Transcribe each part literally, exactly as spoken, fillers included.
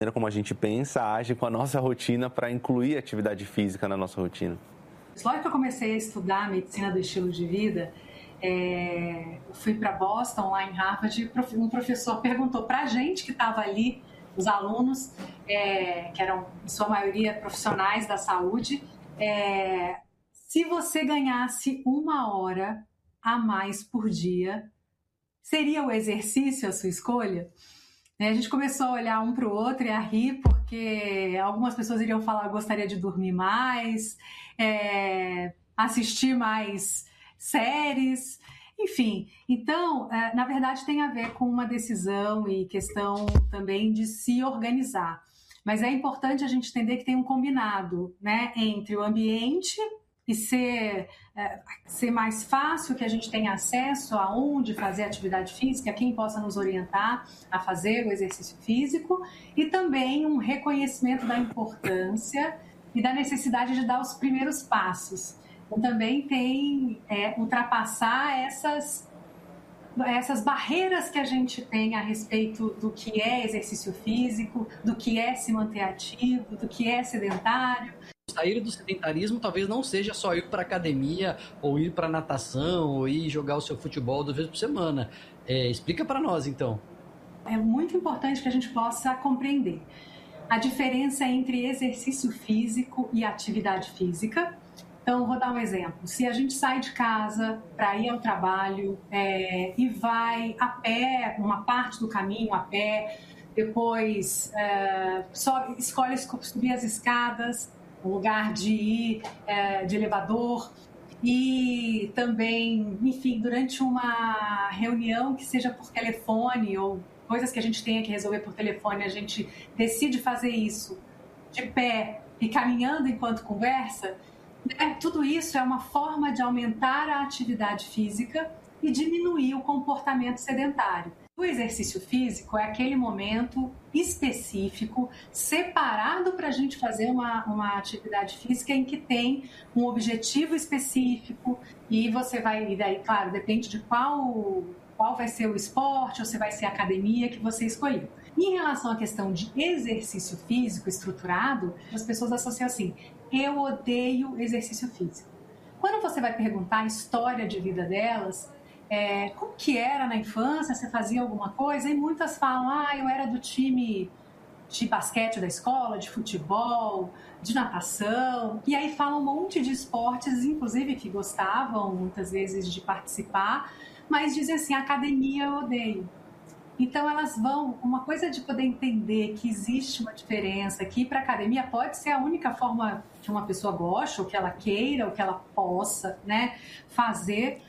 maneira como a gente pensa, age com a nossa rotina para incluir atividade física na nossa rotina? Logo que eu comecei a estudar medicina do estilo de vida, é, eu fui para Boston, lá em Harvard, e um professor perguntou para a gente que estava ali, os alunos, é, que eram, em sua maioria, profissionais da saúde, é, se você ganhasse uma hora a mais por dia, seria o exercício a sua escolha? A gente começou a olhar um para o outro e a rir, porque algumas pessoas iriam falar que gostaria de dormir mais, é, assistir mais séries, enfim. Então, é, na verdade, tem a ver com uma decisão e questão também de se organizar. Mas é importante a gente entender que tem um combinado, né, entre o ambiente e ser, é, ser mais fácil, que a gente tenha acesso a onde fazer atividade física, quem possa nos orientar a fazer o exercício físico, e também um reconhecimento da importância e da necessidade de dar os primeiros passos. Então, também tem é, ultrapassar essas, essas barreiras que a gente tem a respeito do que é exercício físico, do que é se manter ativo, do que é sedentário. Sair do sedentarismo talvez não seja só ir para academia, ou ir para natação, ou ir jogar o seu futebol duas vezes por semana. É, explica para nós, então. É muito importante que a gente possa compreender a diferença entre exercício físico e atividade física. Então, vou dar um exemplo. Se a gente sai de casa para ir ao trabalho é, e vai a pé, uma parte do caminho a pé, depois é, sobe, escolhe subir as escadas, um lugar de ir é, de elevador, e também, enfim, durante uma reunião que seja por telefone ou coisas que a gente tenha que resolver por telefone, a gente decide fazer isso de pé e caminhando enquanto conversa, né? Tudo isso é uma forma de aumentar a atividade física e diminuir o comportamento sedentário. O exercício físico é aquele momento específico, separado para a gente fazer uma, uma atividade física em que tem um objetivo específico, e você vai, e daí, claro, depende de qual, qual vai ser o esporte ou se vai ser a academia que você escolheu. Em relação à questão de exercício físico estruturado, as pessoas associam assim: eu odeio exercício físico. Quando você vai perguntar a história de vida delas, É, como que era na infância, você fazia alguma coisa? E muitas falam, ah, eu era do time de basquete da escola, de futebol, de natação. E aí falam um monte de esportes, inclusive que gostavam muitas vezes de participar, mas dizem assim, academia eu odeio. Então elas vão, uma coisa de poder entender que existe uma diferença, que ir para a academia pode ser a única forma que uma pessoa goste, ou que ela queira, ou que ela possa, né, fazer,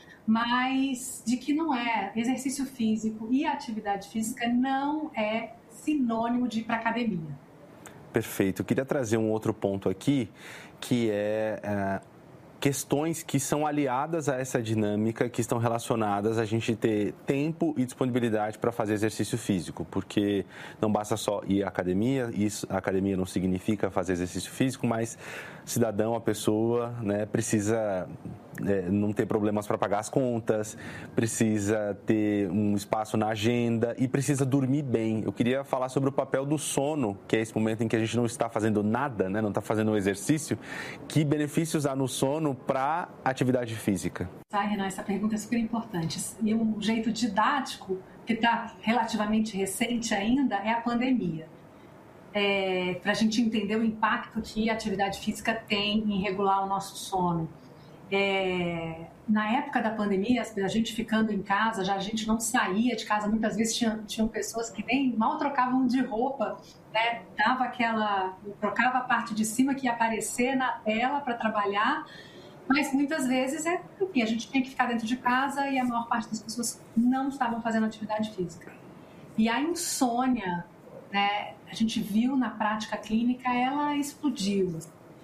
mas de que não é. Exercício físico e atividade física não é sinônimo de ir para a academia. Perfeito. Eu queria trazer um outro ponto aqui, que é, é questões que são aliadas a essa dinâmica, que estão relacionadas a gente ter tempo e disponibilidade para fazer exercício físico, porque não basta só ir à academia, isso, a academia não significa fazer exercício físico, mas cidadão, a pessoa, né, precisa é, não ter problemas para pagar as contas, precisa ter um espaço na agenda e precisa dormir bem. Eu queria falar sobre o papel do sono, que é esse momento em que a gente não está fazendo nada, né, não está fazendo um exercício. Que benefícios há no sono para atividade física? Tá, Renan, essa pergunta é super importante. E um jeito didático, que está relativamente recente ainda, é a pandemia. É, para a gente entender o impacto que a atividade física tem em regular o nosso sono. É, na época da pandemia, a gente ficando em casa, já a gente não saía de casa, muitas vezes tinha, tinham pessoas que nem mal trocavam de roupa, né? Dava aquela, trocava a parte de cima que ia aparecer na tela para trabalhar, mas muitas vezes é, enfim, a gente tinha que ficar dentro de casa e a maior parte das pessoas não estavam fazendo atividade física. E a insônia, né, a gente viu na prática clínica, ela explodiu,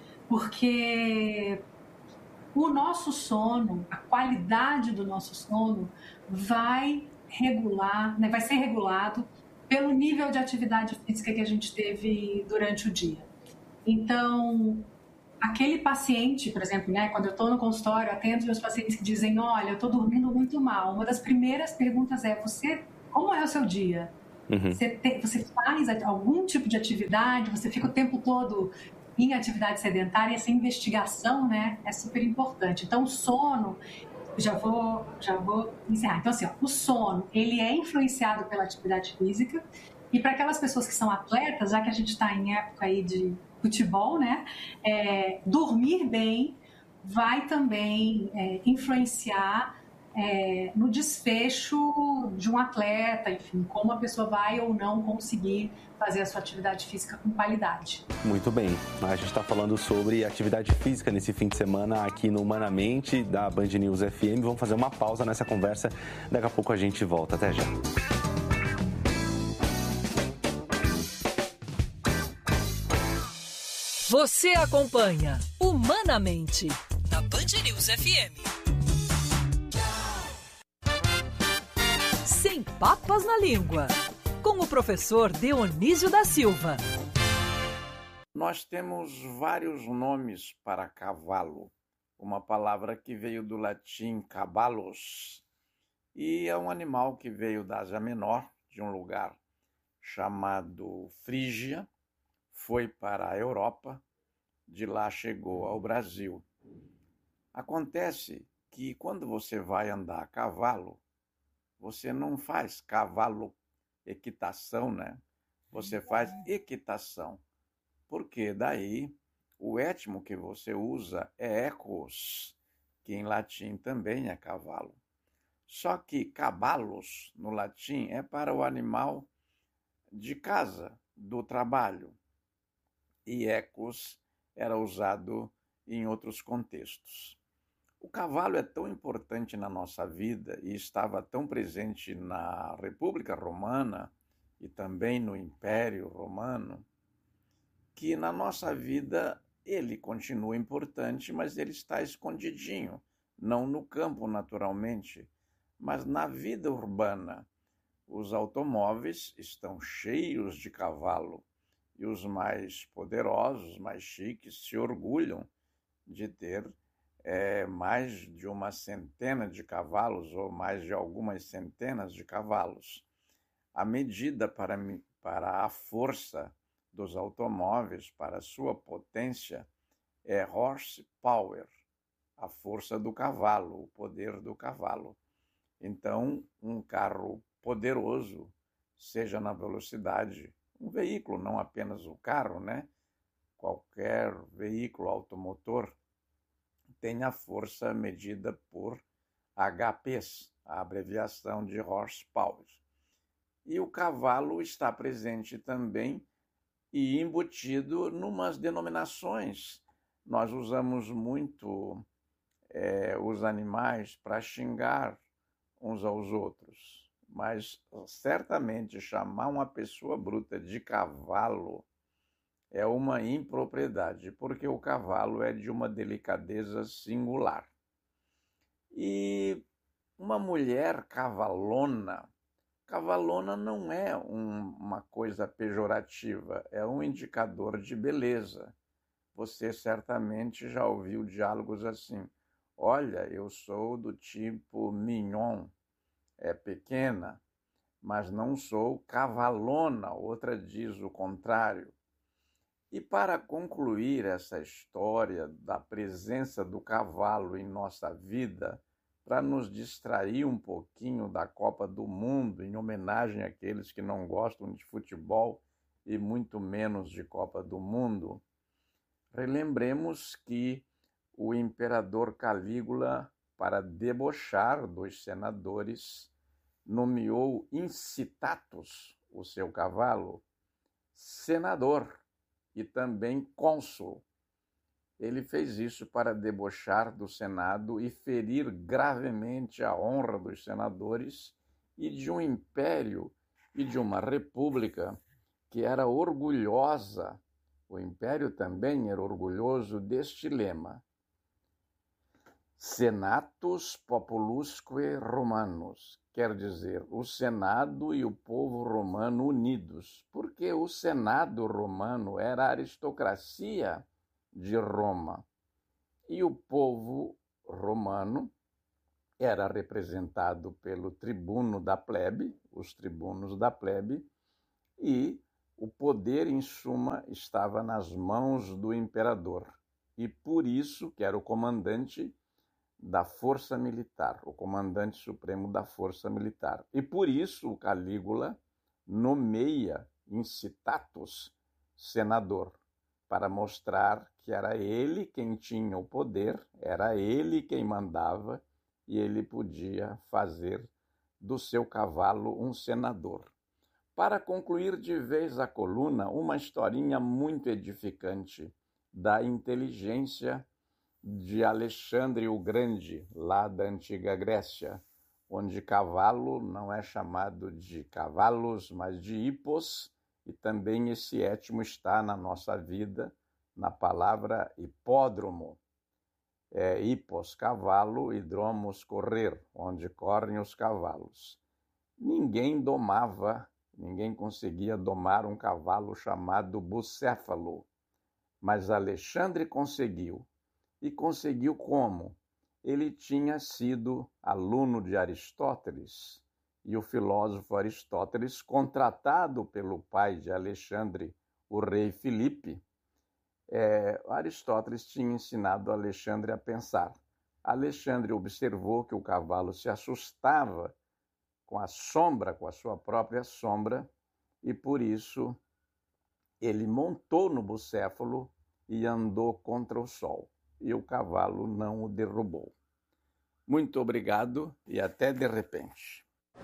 porque o nosso sono, a qualidade do nosso sono vai regular, né, vai ser regulado pelo nível de atividade física que a gente teve durante o dia. Então, aquele paciente, por exemplo, né, quando eu estou no consultório, atendo meus pacientes que dizem, olha, eu estou dormindo muito mal. Uma das primeiras perguntas é, você, como é o seu dia? Uhum. Você, te, você faz algum tipo de atividade, você fica o tempo todo em atividade sedentária, essa investigação, né, é super importante. Então, o sono, já vou, já vou encerrar. Então, assim, ó, o sono, ele é influenciado pela atividade física, e para aquelas pessoas que são atletas, já que a gente está em época aí de futebol, né, é, dormir bem vai também é, influenciar é, no desfecho de um atleta, enfim, como a pessoa vai ou não conseguir fazer a sua atividade física com qualidade. Muito bem, a gente está falando sobre atividade física nesse fim de semana aqui no Humanamente da Band News F M. Vamos fazer uma pausa nessa conversa, daqui a pouco a gente volta. Até já. Você acompanha Humanamente na Band News F M. Sem papas na língua, com o professor Dionísio da Silva. Nós temos vários nomes para cavalo, uma palavra que veio do latim cavalos, e é um animal que veio da Ásia Menor, de um lugar chamado Frígia, foi para a Europa, de lá chegou ao Brasil. Acontece que quando você vai andar a cavalo, você não faz cavalo equitação, né? Você faz equitação. Porque daí o étimo que você usa é equus, que em latim também é cavalo. Só que cavalos, no latim, é para o animal de casa, do trabalho. E equus era usado em outros contextos. O cavalo é tão importante na nossa vida e estava tão presente na República Romana e também no Império Romano, que na nossa vida ele continua importante, mas ele está escondidinho, não no campo naturalmente, mas na vida urbana. Os automóveis estão cheios de cavalo e os mais poderosos, mais chiques, se orgulham de ter é, mais de uma centena de cavalos ou mais de algumas centenas de cavalos. A medida para, para a força dos automóveis, para a sua potência, é horsepower, a força do cavalo, o poder do cavalo. Então, um carro poderoso, seja na velocidade, um veículo, não apenas o carro, né? Qualquer veículo automotor tem a força medida por H Ps, a abreviação de horsepower. E o cavalo está presente também e embutido numas denominações. Nós usamos muito é, os animais para xingar uns aos outros, mas certamente chamar uma pessoa bruta de cavalo é uma impropriedade, porque o cavalo é de uma delicadeza singular. E uma mulher cavalona, cavalona não é um, uma coisa pejorativa, é um indicador de beleza. Você certamente já ouviu diálogos assim: olha, eu sou do tipo mignon, é pequena, mas não sou cavalona, outra diz o contrário. E para concluir essa história da presença do cavalo em nossa vida, para nos distrair um pouquinho da Copa do Mundo, em homenagem àqueles que não gostam de futebol e muito menos de Copa do Mundo, relembremos que o imperador Calígula, para debochar dos senadores, nomeou Incitatus, o seu cavalo, senador e também cônsul. Ele fez isso para debochar do Senado e ferir gravemente a honra dos senadores e de um império e de uma república que era orgulhosa. O império também era orgulhoso deste lema: Senatus populusque Romanus, quer dizer, o Senado e o povo romano unidos, porque o Senado romano era a aristocracia de Roma e o povo romano era representado pelo tribuno da plebe, os tribunos da plebe, e o poder, em suma, estava nas mãos do imperador. E por isso que era o comandante da força militar, o comandante supremo da força militar. E por isso o Calígula nomeia Incitatus senador, para mostrar que era ele quem tinha o poder, era ele quem mandava, e ele podia fazer do seu cavalo um senador. Para concluir de vez a coluna, uma historinha muito edificante da inteligência de Alexandre o Grande, lá da antiga Grécia, onde cavalo não é chamado de cavalos, mas de hippos, e também esse étimo está na nossa vida, na palavra hipódromo. É hippos, cavalo, e dromos, correr, onde correm os cavalos. Ninguém domava, ninguém conseguia domar um cavalo chamado bucéfalo, mas Alexandre conseguiu. E conseguiu como? Ele tinha sido aluno de Aristóteles, e o filósofo Aristóteles, contratado pelo pai de Alexandre, o rei Filipe, é, Aristóteles tinha ensinado Alexandre a pensar. Alexandre observou que o cavalo se assustava com a sombra, com a sua própria sombra, e por isso ele montou no bucéfalo e andou contra o sol, e o cavalo não o derrubou. Muito obrigado e até de repente.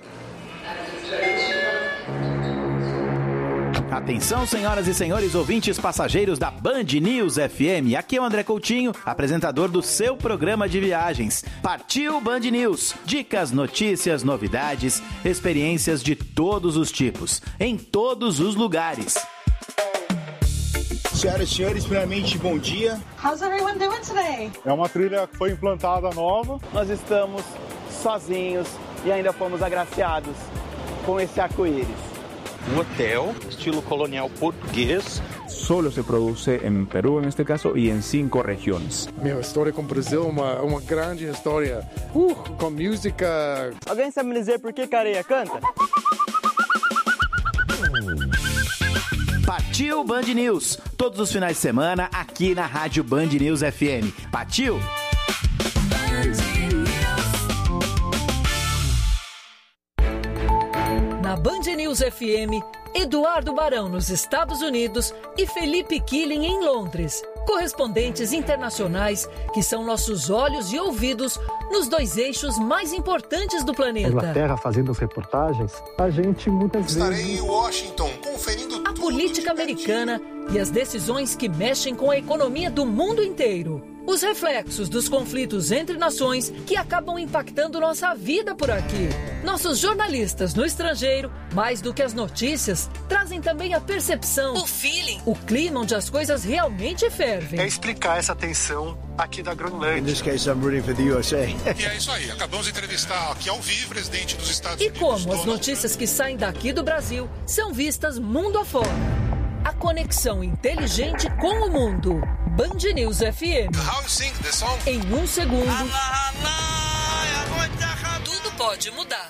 Atenção, senhoras e senhores ouvintes passageiros da Band News F M. Aqui é o André Coutinho, apresentador do seu programa de viagens. Partiu Band News. Dicas, notícias, novidades, experiências de todos os tipos, em todos os lugares. Senhoras e senhores, primeiramente, bom dia. How's everyone doing today? É uma trilha que foi implantada nova. Nós estamos sozinhos e ainda fomos agraciados com esse arco-íris. Um hotel, estilo colonial português. Solo se produce en Perú, en este caso, y en cinco regiones. Meu, história com o Brasil é uma, uma grande história. Uh, com música. Alguém sabe me dizer por que Careia canta? Partiu Band News, todos os finais de semana aqui na Rádio Band News F M. Partiu! Na Band News F M, Eduardo Barão nos Estados Unidos e Felipe Killing em Londres. Correspondentes internacionais que são nossos olhos e ouvidos nos dois eixos mais importantes do planeta. Inglaterra fazendo as reportagens, a gente muitas Estarei vezes... Estarei em Washington conferindo a política americana e as decisões que mexem com a economia do mundo inteiro. Os reflexos dos conflitos entre nações que acabam impactando nossa vida por aqui. Nossos jornalistas no estrangeiro, mais do que as notícias, trazem também a percepção, o feeling, o clima onde as coisas realmente fervem. É explicar essa tensão aqui da Groenlândia. In this case, I'm rooting for the U S A. E é isso aí, acabamos de entrevistar aqui ao vivo o presidente dos Estados e Unidos. E como as notícias que saem daqui do Brasil são vistas mundo afora. A conexão inteligente com o mundo. Band News F M. How you sing the song? Em um segundo, tudo pode mudar.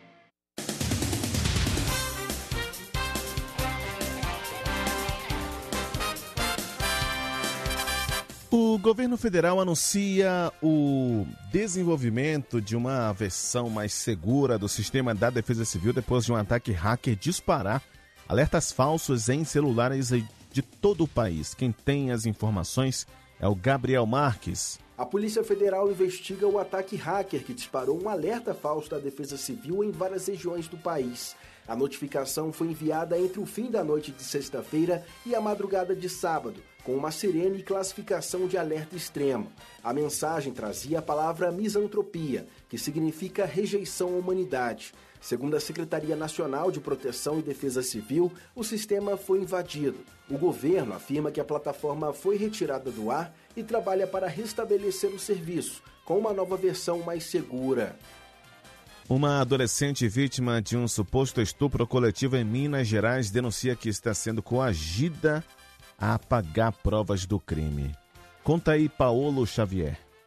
O governo federal anuncia o desenvolvimento de uma versão mais segura do sistema da Defesa Civil depois de um ataque hacker disparar alertas falsos em celulares de todo o país. Quem tem as informações é o Gabriel Marques. A Polícia Federal investiga o ataque hacker que disparou um alerta falso da Defesa Civil em várias regiões do país. A notificação foi enviada entre o fim da noite de sexta-feira e a madrugada de sábado, com uma sirene e classificação de alerta extremo. A mensagem trazia a palavra misantropia, que significa rejeição à humanidade. Segundo a Secretaria Nacional de Proteção e Defesa Civil, o sistema foi invadido. O governo afirma que a plataforma foi retirada do ar e trabalha para restabelecer o serviço, com uma nova versão mais segura. Uma adolescente vítima de um suposto estupro coletivo em Minas Gerais denuncia que está sendo coagida a apagar provas do crime. Conta aí, Paulo Xavier.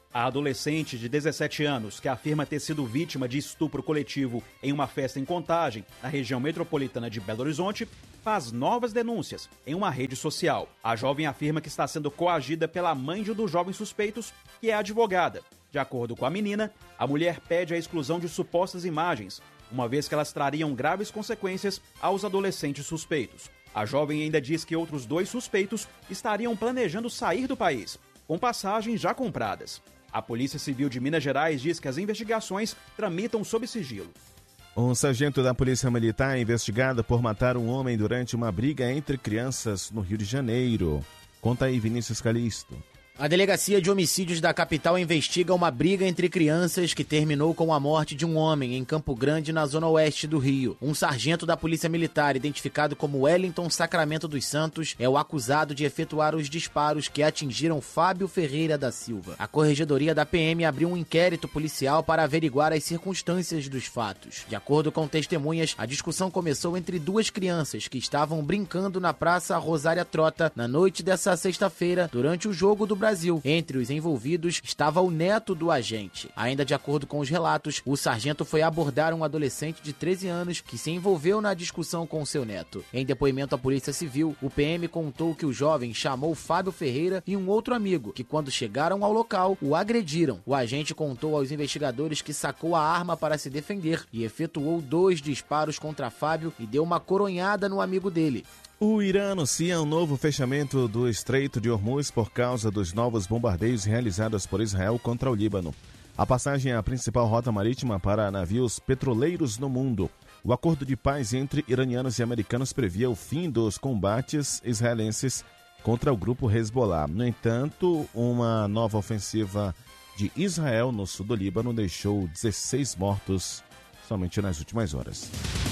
A adolescente de dezessete anos, que afirma ter sido vítima de estupro coletivo em uma festa em Contagem, na região metropolitana de Belo Horizonte, faz novas denúncias em uma rede social. A jovem afirma que está sendo coagida pela mãe de um dos jovens suspeitos, que é advogada. De acordo com a menina, a mulher pede a exclusão de supostas imagens, uma vez que elas trariam graves consequências aos adolescentes suspeitos. A jovem ainda diz que outros dois suspeitos estariam planejando sair do país, com passagens já compradas. A Polícia Civil de Minas Gerais diz que as investigações tramitam sob sigilo. Um sargento da Polícia Militar é investigado por matar um homem durante uma briga entre crianças no Rio de Janeiro. Conta aí, Vinícius Calixto. A Delegacia de Homicídios da capital investiga uma briga entre crianças que terminou com a morte de um homem em Campo Grande, na zona oeste do Rio. Um sargento da Polícia Militar, identificado como Wellington Sacramento dos Santos, é o acusado de efetuar os disparos que atingiram Fábio Ferreira da Silva. A Corregedoria da P M abriu um inquérito policial para averiguar as circunstâncias dos fatos. De acordo com testemunhas, a discussão começou entre duas crianças que estavam brincando na Praça Rosária Trota na noite dessa sexta-feira, durante o jogo do Brasil. Brasil. Entre os envolvidos estava o neto do agente. Ainda de acordo com os relatos, o sargento foi abordar um adolescente de treze anos que se envolveu na discussão com seu neto. Em depoimento à Polícia Civil, o P M contou que o jovem chamou Fábio Ferreira e um outro amigo, que quando chegaram ao local, o agrediram. O agente contou aos investigadores que sacou a arma para se defender e efetuou dois disparos contra Fábio e deu uma coronhada no amigo dele. O Irã anuncia um novo fechamento do Estreito de Hormuz por causa dos novos bombardeios realizados por Israel contra o Líbano. A passagem é a principal rota marítima para navios petroleiros no mundo. O acordo de paz entre iranianos e americanos previa o fim dos combates israelenses contra o grupo Hezbollah. No entanto, uma nova ofensiva de Israel no sul do Líbano deixou dezesseis mortos somente nas últimas horas.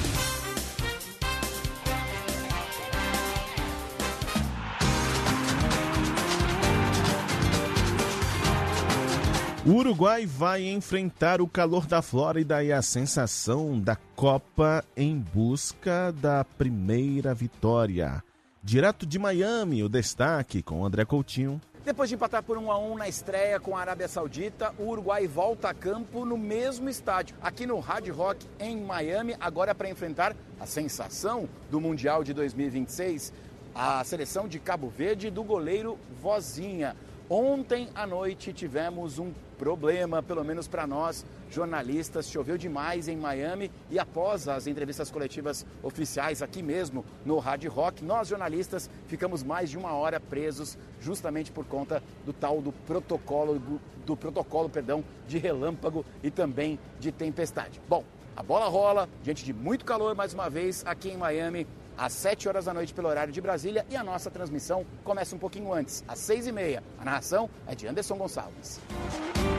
O Uruguai vai enfrentar o calor da Flórida e a sensação da Copa em busca da primeira vitória. Direto de Miami, o destaque com André Coutinho. Depois de empatar por um a um na estreia com a Arábia Saudita, o Uruguai volta a campo no mesmo estádio, aqui no Hard Rock, em Miami, agora para enfrentar a sensação do Mundial de dois mil e vinte e seis, a seleção de Cabo Verde do goleiro Vozinha. Ontem à noite tivemos um problema, pelo menos para nós, jornalistas. Choveu demais em Miami e após as entrevistas coletivas oficiais aqui mesmo no Hard Rock, nós jornalistas ficamos mais de uma hora presos justamente por conta do tal do protocolo, do, do protocolo, perdão, de relâmpago e também de tempestade. Bom, a bola rola, diante de muito calor mais uma vez aqui em Miami, às sete horas da noite pelo horário de Brasília, e a nossa transmissão começa um pouquinho antes, às seis e meia. A narração é de Anderson Gonçalves.